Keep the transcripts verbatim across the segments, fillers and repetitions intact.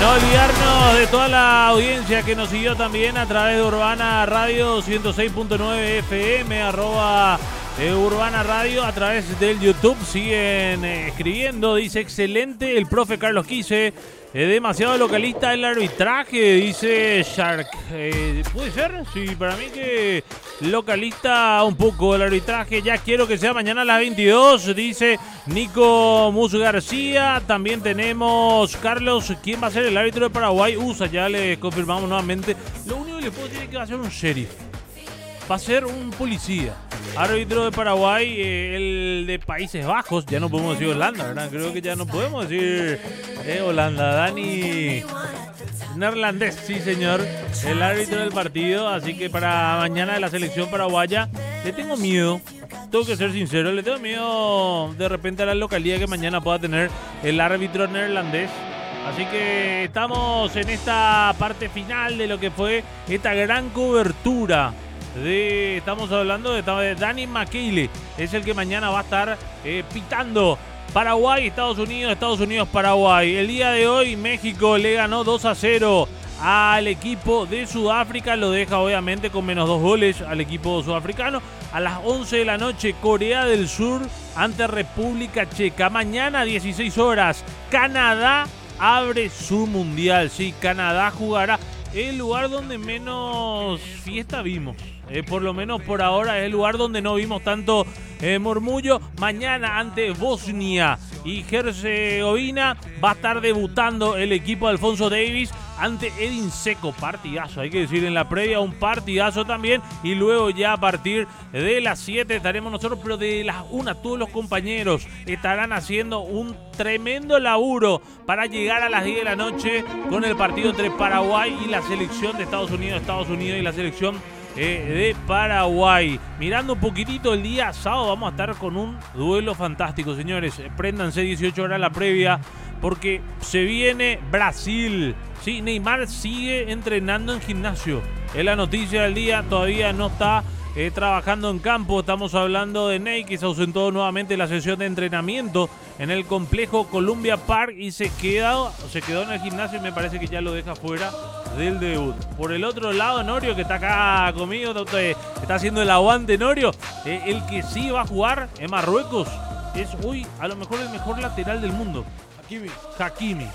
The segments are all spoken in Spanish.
No olvidarnos de toda la audiencia que nos siguió también a través de Urbana Radio ciento seis punto nueve F M, arroba eh, Urbana Radio, a través del YouTube. Siguen eh, escribiendo, dice excelente el profe Carlos Quise. Eh, demasiado localista el arbitraje, dice Shark. Eh, ¿Puede ser? Sí, para mí que localista un poco el arbitraje. Ya quiero que sea mañana a las veintidós, dice Nico Mus García. También tenemos Carlos, ¿quién va a ser el árbitro de Paraguay? U S A, ya le confirmamos nuevamente. Lo único que le puedo decir es que va a ser un sheriff. Va a ser un policía. Árbitro de Paraguay, eh, el de Países Bajos. Ya no podemos decir Holanda, ¿verdad? Creo que ya no podemos decir eh, Holanda. Dani Neerlandés, sí señor. El árbitro del partido. Así que para mañana de la selección paraguaya, le tengo miedo. Tengo que ser sincero, le tengo miedo de repente a la localidad que mañana pueda tener el árbitro neerlandés. Así que estamos en esta parte final de lo que fue esta gran cobertura. De, estamos hablando de, de Danny McKinley, es el que mañana va a estar eh, pitando Paraguay, Estados Unidos, Estados Unidos, Paraguay. El día de hoy México le ganó dos a cero al equipo de Sudáfrica, lo deja obviamente con menos dos goles al equipo sudafricano. A las once de la noche Corea del Sur ante República Checa. Mañana dieciséis horas Canadá abre su mundial. Sí, Canadá jugará el lugar donde menos fiesta vimos. Eh, por lo menos por ahora es el lugar donde no vimos tanto eh, murmullo. Mañana ante Bosnia y Herzegovina va a estar debutando el equipo de Alfonso Davies ante Edin Dzeko. Partidazo, hay que decir, en la previa un partidazo también. Y luego ya a partir de las siete estaremos nosotros, pero de las una todos los compañeros estarán haciendo un tremendo laburo para llegar a las diez de la noche con el partido entre Paraguay y la selección de Estados Unidos, Estados Unidos y la selección Eh, de Paraguay. Mirando un poquitito el día sábado, vamos a estar con un duelo fantástico, señores. Préndanse dieciocho horas la previa, porque se viene Brasil. Sí, Neymar sigue entrenando en gimnasio. Es la noticia del día, todavía no está eh, trabajando en campo. Estamos hablando de Ney, que se ausentó nuevamente la sesión de entrenamiento en el complejo Columbia Park y se quedó, se quedó en el gimnasio y me parece que ya lo deja fuera del debut. Por el otro lado, Norio, que está acá conmigo, está haciendo el aguante, Norio. Eh, el que sí va a jugar en Marruecos es hoy a lo mejor el mejor lateral del mundo. Hakimi. Hakimi.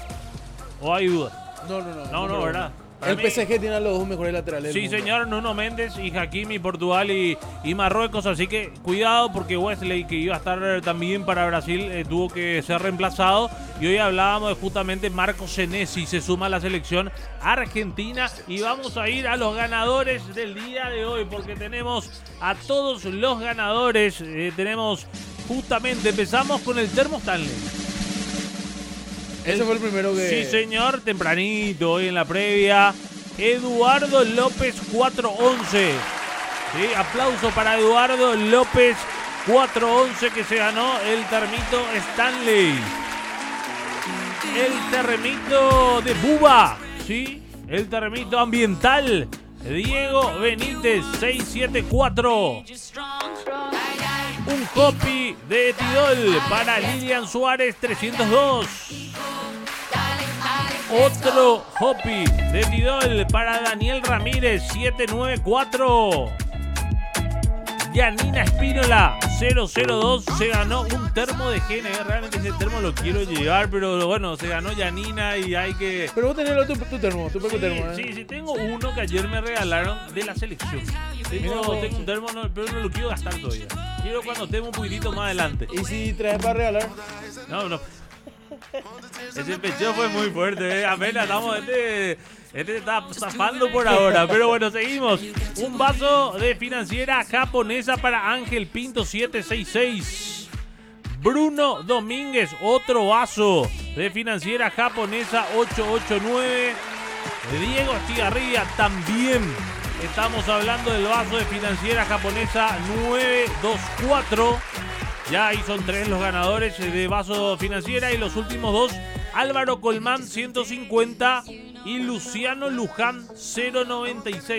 ¿O hay duda? No, no, no. No, no, no, ¿verdad? El P S G tiene a los dos mejores laterales. Sí, señor, Nuno Méndez y Hakimi, Portugal y, y Marruecos. Así que cuidado, porque Wesley, que iba a estar también para Brasil, eh, tuvo que ser reemplazado. Y hoy hablábamos de justamente Marco Senesi, se suma a la selección argentina. Y vamos a ir a los ganadores del día de hoy, porque tenemos a todos los ganadores. Eh, tenemos justamente, empezamos con el Termo Stanley. Ese fue el primero que... Sí, señor, tempranito, hoy en la previa. Eduardo López cuatro once. Sí, aplauso para Eduardo López cuatro once, que se ganó el termito Stanley. El termito de Buba, sí, el termito ambiental. Diego Benítez seiscientos setenta y cuatro. Un copy de Tidol para Lilian Suárez trescientos dos. Otro copy de Tidol para Daniel Ramírez setecientos noventa y cuatro. Yanina Espínola cero cero dos se ganó un termo de G N. Realmente ese termo lo quiero llevar, pero bueno, se ganó Yanina y hay que... Pero vos tenés tu, tu termo, tu propio sí, termo, ¿eh? Sí, sí, tengo uno que ayer me regalaron de la selección. Tengo, tengo un termo, no, pero no lo quiero gastar todavía. Quiero cuando tenga un poquitito más adelante. ¿Y si traes para regalar? No, no. Ese pecho fue muy fuerte, ¿eh? Apenas estamos... Este, este está zafando por ahora, pero bueno, seguimos. Un vaso de Financiera Japonesa para Ángel Pinto setecientos sesenta y seis. Bruno Domínguez, otro vaso de Financiera Japonesa ochocientos ochenta y nueve. Diego Estigarribia también. Estamos hablando del vaso de Financiera Japonesa novecientos veinticuatro. Ya ahí son tres los ganadores de vaso Financiera, y los últimos dos, Álvaro Colmán ciento cincuenta y Luciano Luján cero noventa y seis.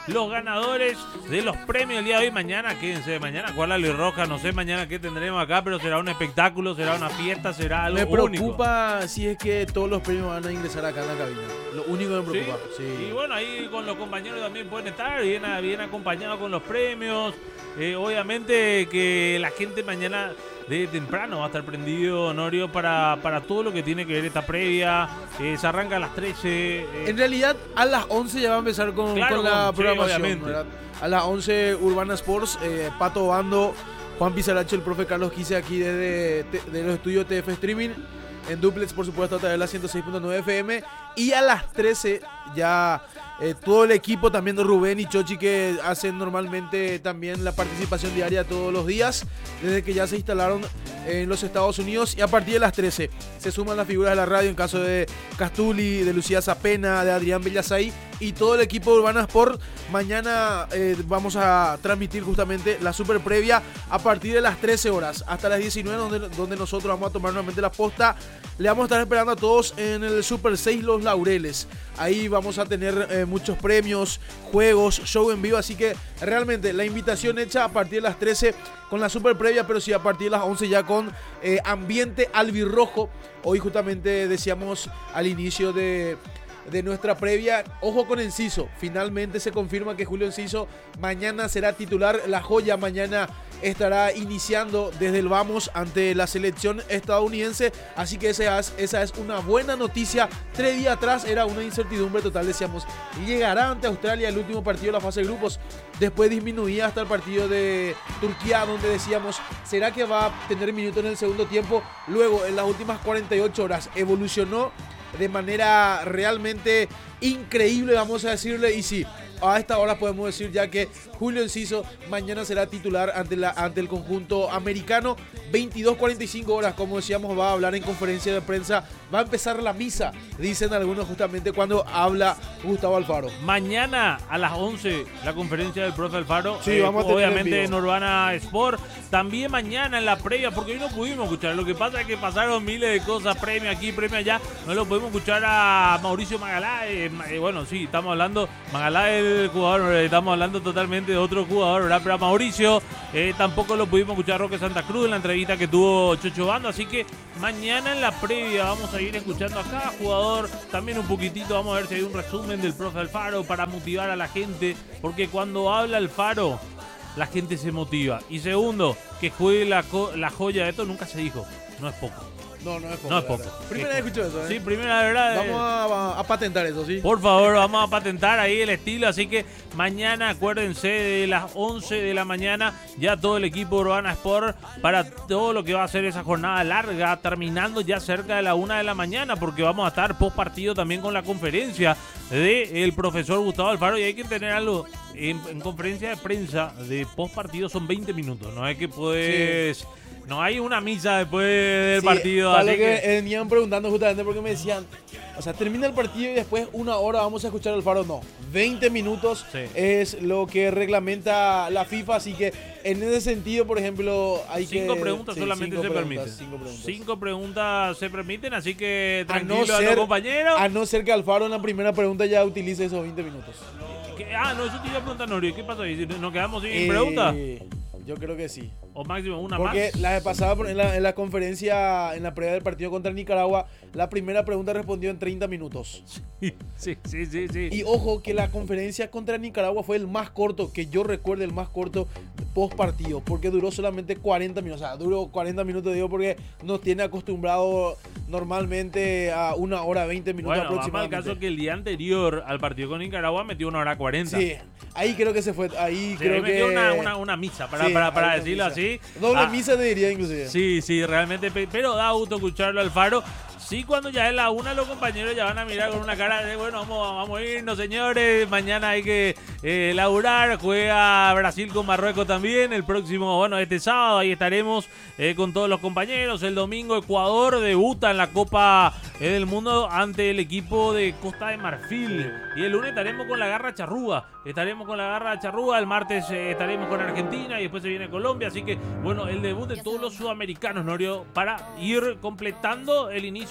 los ganadores de los premios el día de hoy. Mañana, quédense, mañana Kuala Luis Roja, no sé mañana qué tendremos acá, pero será un espectáculo, será una fiesta, será algo Me único. preocupa si es que todos los premios van a ingresar acá en la cabina. Lo único que me preocupa. ¿Sí? Sí. Y bueno, ahí con los compañeros también pueden estar, bien, bien acompañados con los premios. Eh, obviamente que la gente mañana de temprano va a estar prendido, Honorio, para, para todo lo que tiene que ver esta previa. Eh, se arranca a las trece. Eh. En realidad, a las once ya va a empezar con, Claro, con la con- sí, programación. obviamente. ¿verdad? A las once, Urbana Sports, eh, Pato Bando, Juan Pizarracho, el profe Carlos Quise aquí desde te- de los estudios T F Streaming. En Duplex, por supuesto, a través de la ciento seis punto nueve F M. Y a las trece ya eh, todo el equipo, también de Rubén y Chochi, que hacen normalmente también la participación diaria todos los días, desde que ya se instalaron en los Estados Unidos. Y a partir de las trece se suman las figuras de la radio, en caso de Castuli, de Lucía Zapena, de Adrián Bellasay y todo el equipo de Urbana Sport. Mañana eh, vamos a transmitir justamente la super previa a partir de las trece horas hasta las diecinueve, donde, donde nosotros vamos a tomar nuevamente la posta. Le vamos a estar esperando a todos en el Super seis Los Laureles. Ahí vamos a tener eh, muchos premios, juegos, show en vivo. Así que realmente la invitación hecha a partir de las trece con la super previa, pero sí a partir de las once ya con eh, ambiente albirrojo. Hoy justamente decíamos al inicio de... de nuestra previa, ojo con Enciso, finalmente se confirma que Julio Enciso mañana será titular. La joya mañana estará iniciando desde el vamos ante la selección estadounidense, así que esa es, esa es una buena noticia. Tres días atrás era una incertidumbre total, decíamos, llegará ante Australia el último partido de la fase de grupos, después disminuía hasta el partido de Turquía, donde decíamos, ¿será que va a tener minutos en el segundo tiempo? Luego en las últimas cuarenta y ocho horas evolucionó de manera realmente increíble, vamos a decirle, y sí, a esta hora podemos decir ya que Julio Enciso mañana será titular ante, la, ante el conjunto americano. veintidós cuarenta y cinco horas, como decíamos, va a hablar en conferencia de prensa, va a empezar la misa, dicen algunos, justamente cuando habla Gustavo Alfaro. Mañana a las once la conferencia del profe Alfaro, Sí, vamos a tener obviamente en en, vivo. Urbana Sport. También mañana en la previa, porque hoy no pudimos escuchar. Lo que pasa es que pasaron miles de cosas, premio aquí, premio allá. No lo pudimos escuchar a Mauricio Magalá. Eh, eh, bueno, sí, estamos hablando, Magalá es el jugador, eh, estamos hablando totalmente de otro jugador, ¿verdad? Pero a Mauricio eh, tampoco lo pudimos escuchar a Roque Santa Cruz en la entrevista que tuvo Chocho Bando. Así que mañana en la previa vamos a ir escuchando a cada jugador, también un poquitito, vamos a ver si hay un resumen del profe Alfaro para motivar a la gente, porque cuando habla Alfaro, la gente se motiva. Y segundo, que juegue la, co- la joya de esto nunca se dijo, no es poco. No, no es poco. No es la poco. verdad. Primera vez que escucho eso, ¿eh? Sí, primera de verdad. Vamos eh, a, a patentar eso, ¿sí? Por favor, vamos a patentar ahí el estilo. Así que mañana, acuérdense, de las once de la mañana, ya todo el equipo Urbana Sport para todo lo que va a ser esa jornada larga, terminando ya cerca de la una de la mañana, porque vamos a estar post partido también con la conferencia del profesor Gustavo Alfaro. Y hay que tener algo en, en conferencia de prensa de post partido, son veinte minutos. No es que puedes. Sí. No hay una misa después del Sí, partido. para Así lo que, que... venían preguntando justamente porque me decían, o sea, termina el partido y después una hora vamos a escuchar al Faro. No, veinte minutos Sí. es lo que reglamenta la FIFA, así que en ese sentido, por ejemplo, hay Cinco que... preguntas sí, solamente cinco se preguntas, permiten. Cinco preguntas. Cinco preguntas se permiten, así que A tranquilo no, a los ser, compañeros. a no ser que Alfaro en la primera pregunta ya utilice esos veinte minutos. ¿Qué? Ah, no, eso te iba a preguntar, Norio. ¿Qué pasó ahí? ¿Nos quedamos sin Eh, preguntas? Yo creo que sí. ¿O máximo una Porque más? la vez pasada en la, en la conferencia, en la previa del partido contra Nicaragua, la primera pregunta respondió en treinta minutos. Sí, sí, sí, sí. Y ojo que la conferencia contra Nicaragua fue el más corto, que yo recuerde, el más corto post partido, porque duró solamente cuarenta minutos. O sea, duró cuarenta minutos, digo, porque nos tiene acostumbrado normalmente a una hora veinte minutos Bueno, vamos al aproximadamente. caso que el día anterior al partido con Nicaragua metió una hora cuarenta. Sí, ahí creo que se fue. Ahí Sí, creo ahí que. metió una, una, una misa, para, Sí, para, para ahí una decirlo misa. así. Doble Ah, misa te diría, inclusive. Sí, sí, realmente, pe- pero da gusto escucharlo al Faro. Sí, cuando ya es la una, los compañeros ya van a mirar con una cara de, bueno, vamos, vamos a irnos, señores. Mañana hay que eh, laburar. Juega Brasil con Marruecos también. El próximo, bueno, este sábado ahí estaremos eh, con todos los compañeros. El domingo Ecuador debuta en la Copa eh, del Mundo ante el equipo de Costa de Marfil. Y el lunes estaremos con la Garra Charrúa. Estaremos con la Garra Charrúa. El martes eh, estaremos con Argentina y después se viene Colombia. Así que, bueno, el debut de todos los sudamericanos, Norio, para ir completando el inicio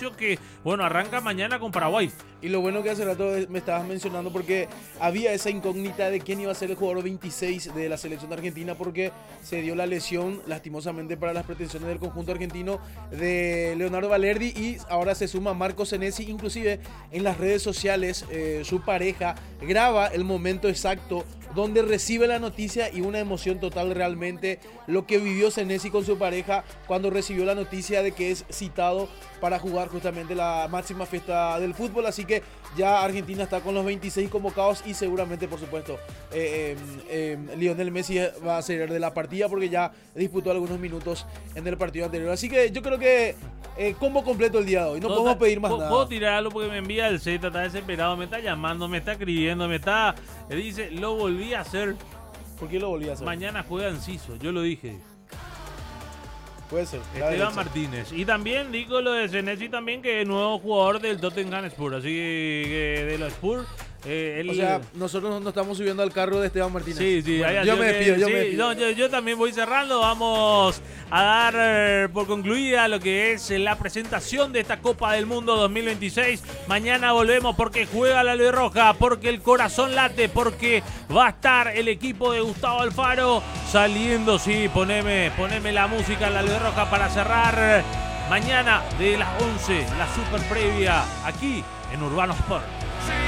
inicio que, bueno, arranca mañana con Paraguay. Y lo bueno que hace rato me estabas mencionando, porque había esa incógnita de quién iba a ser el jugador veintiséis de la selección de Argentina, porque se dio la lesión, lastimosamente para las pretensiones del conjunto argentino, de Leonardo Balerdi, y ahora se suma Marco Senesi. Inclusive en las redes sociales eh, su pareja graba el momento exacto donde recibe la noticia, y una emoción total realmente lo que vivió Senesi con su pareja cuando recibió la noticia de que es citado para jugar justamente la máxima fiesta del fútbol. Así que ya Argentina está con los veintiséis convocados, y seguramente, por supuesto, eh, eh, eh, Lionel Messi va a ser de la partida porque ya disputó algunos minutos en el partido anterior. Así que yo creo que eh, combo completo el día de hoy, no podemos pedir más nada. Puedo tirarlo porque me envía el Z, está desesperado, me está llamando, me está escribiendo, me está... Dice, lo volví a hacer. ¿Por qué lo volví a hacer? Mañana juega Enciso, yo lo dije. Puede ser. Esteban Martínez. Y también digo lo de Senesi también, que es nuevo jugador del Tottenham Spurs. Así que de los Spurs. Eh, él, o sea, nosotros nos estamos subiendo al carro de Esteban Martínez. Sí, sí. Bueno, yo, me despido, yo sí, me despido. No, yo, yo también voy cerrando. Vamos a dar eh, por concluida lo que es la presentación de esta Copa del Mundo dos mil veintiséis. Mañana volvemos porque juega la Albirroja, porque el corazón late, porque va a estar el equipo de Gustavo Alfaro saliendo. Sí, poneme, poneme la música en la Albirroja para cerrar mañana de las once, la super previa aquí en Urbano Sport.